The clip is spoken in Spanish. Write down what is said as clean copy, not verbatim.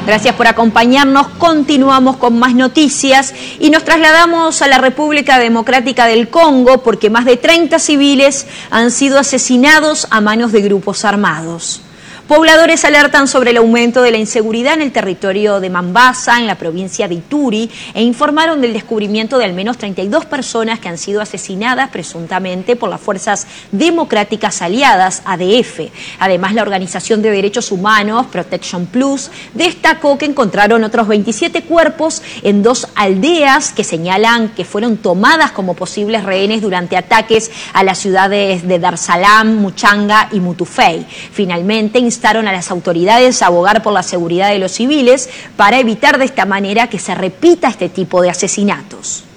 Gracias por acompañarnos. Continuamos con más noticias y nos trasladamos a la República Democrática del Congo porque más de 30 civiles han sido asesinados a manos de grupos armados. Pobladores alertan sobre el aumento de la inseguridad en el territorio de Mambasa, en la provincia de Ituri, e informaron del descubrimiento de al menos 32 personas que han sido asesinadas presuntamente por las Fuerzas Democráticas Aliadas, ADF. Además, la Organización de Derechos Humanos, Protection Plus, destacó que encontraron otros 27 cuerpos en 2 aldeas que señalan que fueron tomadas como posibles rehenes durante ataques a las ciudades de Dar Salam, Muchanga y Mutufei. Finalmente, instaron a las autoridades a abogar por la seguridad de los civiles para evitar de esta manera que se repita este tipo de asesinatos.